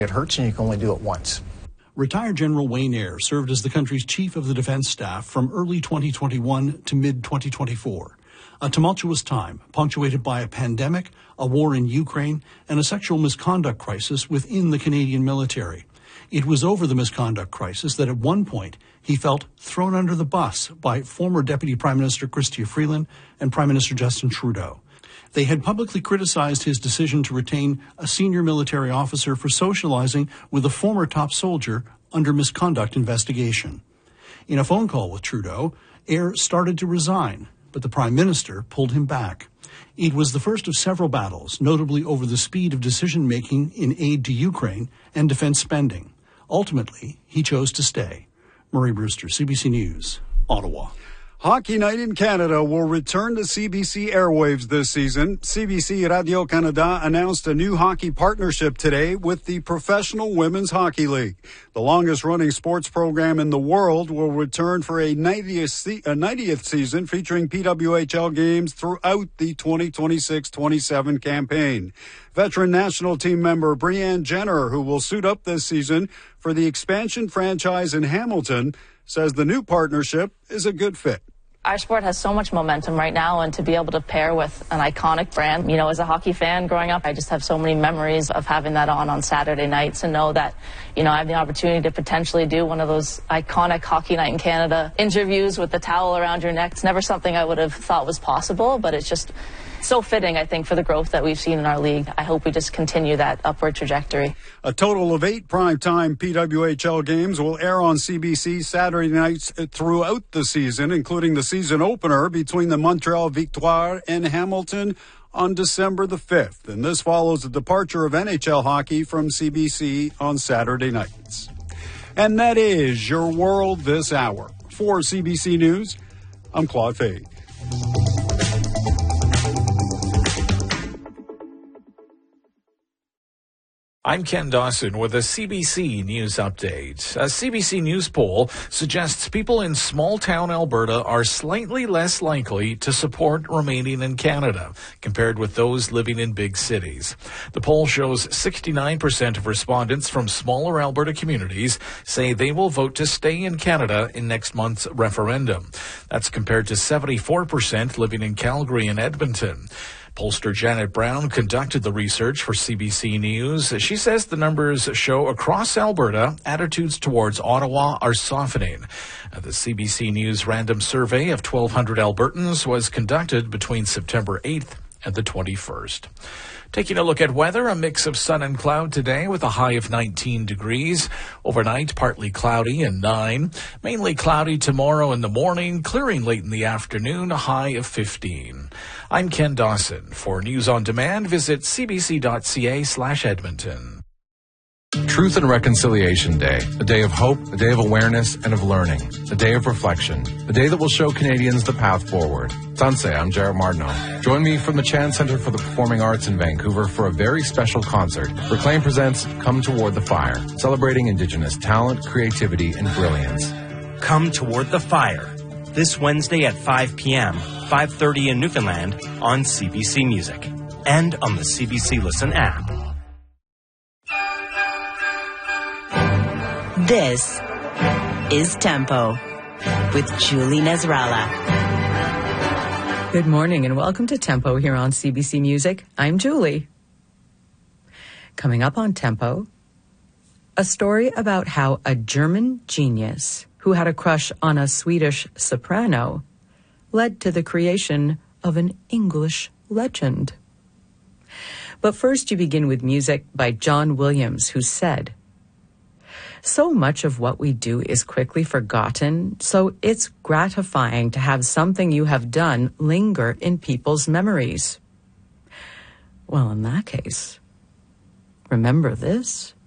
It hurts and you can only do it once. Retired General Wayne Eyre served as the country's chief of the defense staff from early 2021 to mid-2024. A tumultuous time, punctuated by a pandemic, a war in Ukraine, and a sexual misconduct crisis within the Canadian military. It was over the misconduct crisis that at one point he felt thrown under the bus by former Deputy Prime Minister Chrystia Freeland and Prime Minister Justin Trudeau. They had publicly criticized his decision to retain a senior military officer for socializing with a former top soldier under misconduct investigation. In a phone call with Trudeau, Eyre started to resign, but the Prime Minister pulled him back. It was the first of several battles, notably over the speed of decision-making in aid to Ukraine and defense spending. Ultimately, he chose to stay. Murray Brewster, CBC News, Ottawa. Hockey Night in Canada will return to CBC airwaves this season. CBC Radio-Canada announced a new hockey partnership today with the Professional Women's Hockey League. The longest-running sports program in the world will return for a 90th season featuring PWHL games throughout the 2026-27 campaign. Veteran national team member Brianne Jenner, who will suit up this season for the expansion franchise in Hamilton, says the new partnership is a good fit. Our sport has so much momentum right now, and to be able to pair with an iconic brand, as a hockey fan growing up, I just have so many memories of having that on Saturday nights and know that, I have the opportunity to potentially do one of those iconic Hockey Night in Canada interviews with the towel around your neck. It's never something I would have thought was possible, but it's just so fitting, I think, for the growth that we've seen in our league. I hope we just continue that upward trajectory. A total of 8 primetime PWHL games will air on CBC Saturday nights throughout the season, including the season opener between the Montreal Victoire and Hamilton on December the 5th. And this follows the departure of NHL hockey from CBC on Saturday nights. And that is your world this hour. For CBC News, I'm Claude Fade. I'm Ken Dawson with a CBC News update. A CBC News poll suggests people in small-town Alberta are slightly less likely to support remaining in Canada compared with those living in big cities. The poll shows 69% of respondents from smaller Alberta communities say they will vote to stay in Canada in next month's referendum. That's compared to 74% living in Calgary and Edmonton. Pollster Janet Brown conducted the research for CBC News. She says the numbers show across Alberta attitudes towards Ottawa are softening. The CBC News random survey of 1,200 Albertans was conducted between September 8th and the 21st. Taking a look at weather, a mix of sun and cloud today with a high of 19 degrees. Overnight, partly cloudy and 9. Mainly cloudy tomorrow in the morning, clearing late in the afternoon, a high of 15. I'm Ken Dawson. For News on Demand, visit cbc.ca/Edmonton. Truth and Reconciliation Day, a day of hope, a day of awareness and of learning, a day of reflection, a day that will show Canadians the path forward. Sanse, I'm Jared Martineau. Join me from the Chan Centre for the Performing Arts in Vancouver for a very special concert. Reclaim presents Come Toward the Fire, celebrating Indigenous talent, creativity, and brilliance. Come Toward the Fire, this Wednesday at 5 p.m., 5:30 in Newfoundland on CBC Music and on the CBC Listen app. This is Tempo with Julie Nasrallah. Good morning and welcome to Tempo here on CBC Music. I'm Julie. Coming up on Tempo, a story about how a German genius who had a crush on a Swedish soprano led to the creation of an English legend. But first you begin with music by John Williams, who said, "So much of what we do is quickly forgotten, so it's gratifying to have something you have done linger in people's memories." Well, in that case, remember this.